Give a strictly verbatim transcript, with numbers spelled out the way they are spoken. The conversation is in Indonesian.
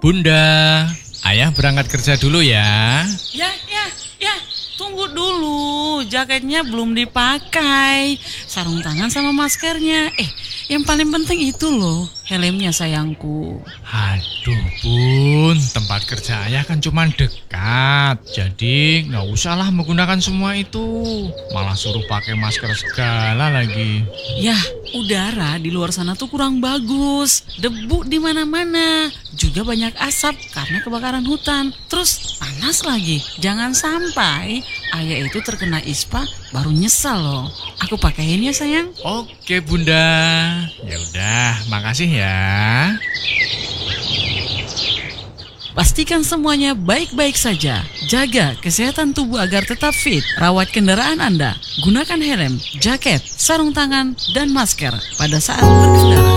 Bunda, ayah berangkat kerja dulu ya. Ya, ya, ya, tunggu dulu. Jaketnya belum dipakai. Sarung tangan sama maskernya. Eh, yang paling penting itu loh, helmnya sayangku. Aduh bun, tempat kerja ayah kan cuma dekat. Jadi nggak usahlah menggunakan semua itu. Malah suruh pakai masker segala lagi. Yah, udara di luar sana tuh kurang bagus. Debu di mana-mana. Juga banyak asap karena kebakaran hutan. Terus panas lagi. Jangan sampai ayah itu terkena ispa baru nyesal loh. Aku pakein ya sayang. Oke bunda, ya udah, makasih ya. Pastikan semuanya baik-baik saja. Jaga kesehatan tubuh agar tetap fit. Rawat kendaraan Anda. Gunakan helm, jaket, sarung tangan, dan masker pada saat berkendara.